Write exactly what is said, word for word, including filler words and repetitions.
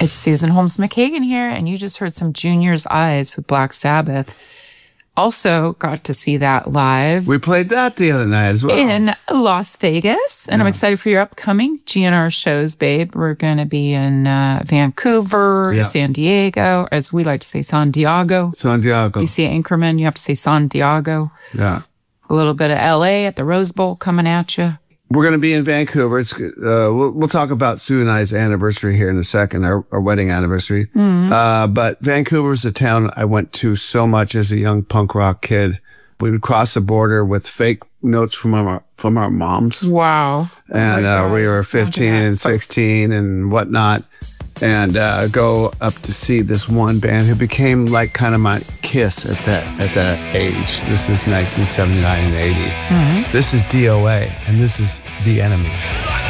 It's Susan Holmes McKagan here, and you just heard some Junior's Eyes with Black Sabbath. Also got to see that live. We played that the other night as well. In Las Vegas, and yeah. I'm excited for your upcoming G N R shows, babe. We're going to be in uh, Vancouver, yeah. San Diego, as we like to say, San Diego. San Diego. You see Anchorman, you have to say San Diego. Yeah. A little bit of L A at the Rose Bowl coming at you. We're going to be in Vancouver. It's, uh, we'll, we'll talk about Sue and I's anniversary here in a second, our, our wedding anniversary. Mm-hmm. Uh, but Vancouver's a town I went to so much as a young punk rock kid. We would cross the border with fake notes from our from our moms. Wow. And oh uh, we were fifteen and sixteen and whatnot. And uh, go up to see this one band who became like kind of my Kiss at that at that age. This was nineteen seventy-nine and eighty. Mm-hmm. This is D O A, and this is The Enemy.